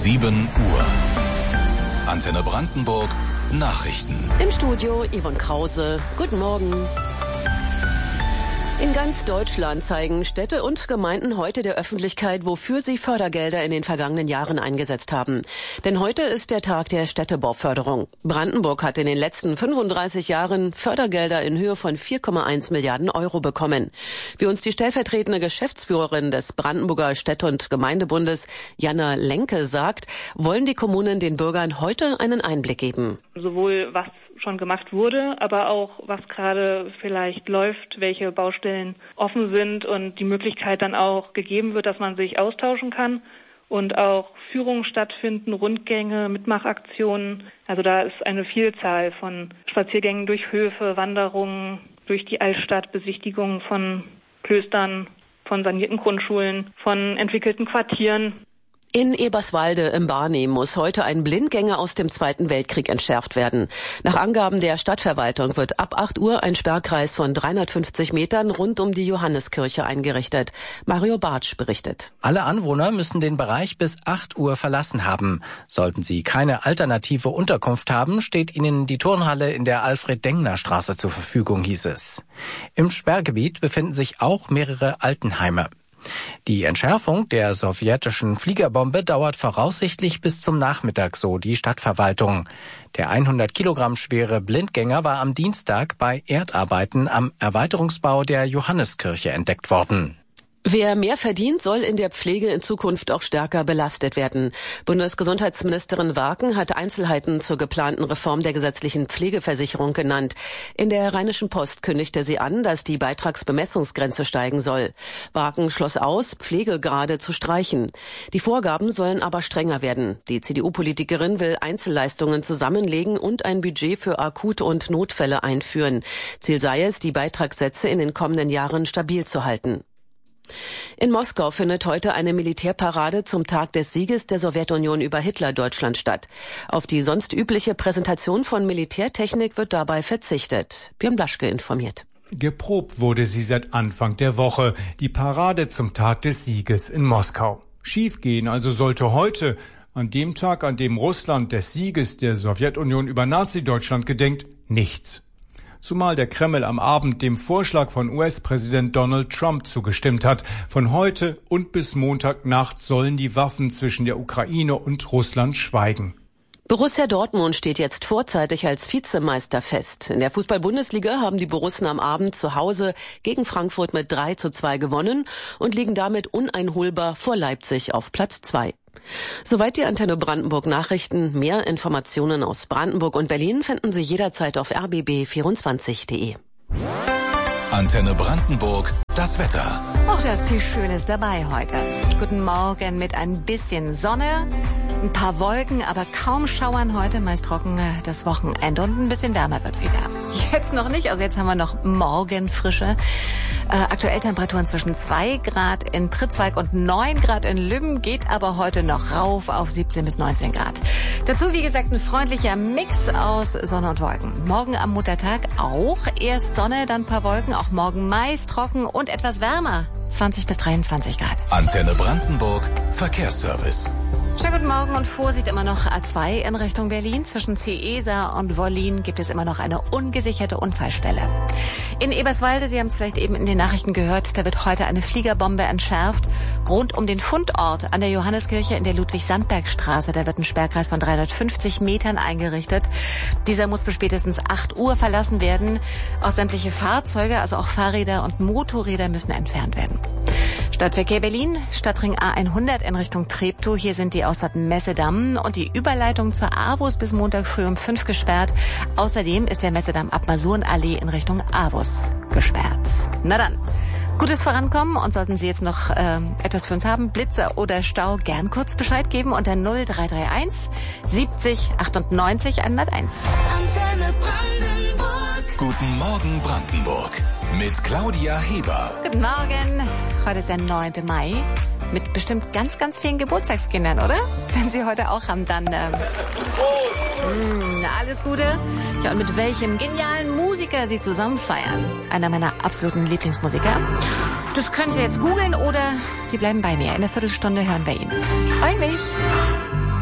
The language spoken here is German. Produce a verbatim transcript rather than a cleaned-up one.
sieben Uhr. Antenne Brandenburg, Nachrichten. Im Studio Yvonne Krause. Guten Morgen. In ganz Deutschland zeigen Städte und Gemeinden heute der Öffentlichkeit, wofür sie Fördergelder in den vergangenen Jahren eingesetzt haben. Denn heute ist der Tag der Städtebauförderung. Brandenburg hat in den letzten fünfunddreißig Jahren Fördergelder in Höhe von vier Komma eins Milliarden Euro bekommen. Wie uns die stellvertretende Geschäftsführerin des Brandenburger Städte- und Gemeindebundes, Jana Lenke, sagt, wollen die Kommunen den Bürgern heute einen Einblick geben. Sowohl was schon gemacht wurde, aber auch was gerade vielleicht läuft, welche Baustellen offen sind und die Möglichkeit dann auch gegeben wird, dass man sich austauschen kann und auch Führungen stattfinden, Rundgänge, Mitmachaktionen. Also da ist eine Vielzahl von Spaziergängen durch Höfe, Wanderungen durch die Altstadt, Besichtigungen von Klöstern, von sanierten Grundschulen, von entwickelten Quartieren. In Eberswalde im Barnim muss heute ein Blindgänger aus dem Zweiten Weltkrieg entschärft werden. Nach Angaben der Stadtverwaltung wird ab acht Uhr ein Sperrkreis von dreihundertfünfzig Metern rund um die Johanneskirche eingerichtet. Mario Bartsch berichtet. Alle Anwohner müssen den Bereich bis acht Uhr verlassen haben. Sollten sie keine alternative Unterkunft haben, steht ihnen die Turnhalle in der Alfred-Dengner-Straße zur Verfügung, hieß es. Im Sperrgebiet befinden sich auch mehrere Altenheime. Die Entschärfung der sowjetischen Fliegerbombe dauert voraussichtlich bis zum Nachmittag, so die Stadtverwaltung. Der hundert Kilogramm schwere Blindgänger war am Dienstag bei Erdarbeiten am Erweiterungsbau der Johanneskirche entdeckt worden. Wer mehr verdient, soll in der Pflege in Zukunft auch stärker belastet werden. Bundesgesundheitsministerin Warken hat Einzelheiten zur geplanten Reform der gesetzlichen Pflegeversicherung genannt. In der Rheinischen Post kündigte sie an, dass die Beitragsbemessungsgrenze steigen soll. Warken schloss aus, Pflegegrade zu streichen. Die Vorgaben sollen aber strenger werden. Die C D U-Politikerin will Einzelleistungen zusammenlegen und ein Budget für Akut- und Notfälle einführen. Ziel sei es, die Beitragssätze in den kommenden Jahren stabil zu halten. In Moskau findet heute eine Militärparade zum Tag des Sieges der Sowjetunion über Hitler-Deutschland statt. Auf die sonst übliche Präsentation von Militärtechnik wird dabei verzichtet. Björn Blaschke informiert. Geprobt wurde sie seit Anfang der Woche, die Parade zum Tag des Sieges in Moskau. Schiefgehen also sollte heute, an dem Tag, an dem Russland des Sieges der Sowjetunion über Nazi-Deutschland gedenkt, nichts. Zumal der Kreml am Abend dem Vorschlag von U S-Präsident Donald Trump zugestimmt hat. Von heute und bis Montagnacht sollen die Waffen zwischen der Ukraine und Russland schweigen. Borussia Dortmund steht jetzt vorzeitig als Vizemeister fest. In der Fußball-Bundesliga haben die Borussen am Abend zu Hause gegen Frankfurt mit drei zu zwei gewonnen und liegen damit uneinholbar vor Leipzig auf Platz zwei. Soweit die Antenne Brandenburg Nachrichten. Mehr Informationen aus Brandenburg und Berlin finden Sie jederzeit auf r b b vierundzwanzig punkt d e. Antenne Brandenburg, das Wetter. Auch da ist viel Schönes dabei heute. Guten Morgen mit ein bisschen Sonne, ein paar Wolken, aber kaum Schauern heute, meist trocken das Wochenende und ein bisschen wärmer wird's wieder. Jetzt noch nicht, also jetzt haben wir noch Morgenfrische. Äh, aktuell Temperaturen zwischen zwei Grad in Pritzwalk und neun Grad in Lübben, geht aber heute noch rauf auf siebzehn bis neunzehn Grad. Dazu, wie gesagt, ein freundlicher Mix aus Sonne und Wolken. Morgen am Muttertag auch erst Sonne, dann ein paar Wolken, auch morgen meist trocken und etwas wärmer, zwanzig bis dreiundzwanzig Grad. Antenne Brandenburg, Verkehrsservice. Schönen guten Morgen und Vorsicht immer noch A zwei in Richtung Berlin. Zwischen Ciesa und Wollin gibt es immer noch eine ungesicherte Unfallstelle. In Eberswalde, Sie haben es vielleicht eben in den Nachrichten gehört, da wird heute eine Fliegerbombe entschärft. Rund um den Fundort an der Johanneskirche in der Ludwig-Sandberg-Straße, da wird ein Sperrkreis von dreihundertfünfzig Metern eingerichtet. Dieser muss bis spätestens acht Uhr verlassen werden. Auch sämtliche Fahrzeuge, also auch Fahrräder und Motorräder müssen entfernt werden. Stadtverkehr Berlin, Stadtring A hundert in Richtung Treptow. Hier sind die Ausfahrt Messedamm und die Überleitung zur AWUS bis Montag früh um fünf gesperrt. Außerdem ist der Messedamm ab Masurenallee in Richtung AWUS gesperrt. Na dann, gutes Vorankommen und sollten Sie jetzt noch äh, etwas für uns haben, Blitzer oder Stau, gern kurz Bescheid geben unter null drei drei eins siebzig achtundneunzig hunderteins. Antenne Brandenburg. Guten Morgen Brandenburg mit Claudia Heber. Guten Morgen, heute ist der neunte Mai. Mit bestimmt ganz, ganz vielen Geburtstagskindern, oder? Wenn Sie heute auch haben, dann ähm, mh, alles Gute. Ja, und mit welchem genialen Musiker Sie zusammen feiern. Einer meiner absoluten Lieblingsmusiker. Das können Sie jetzt googeln oder Sie bleiben bei mir. In einer Viertelstunde hören wir ihn. Ich freue mich.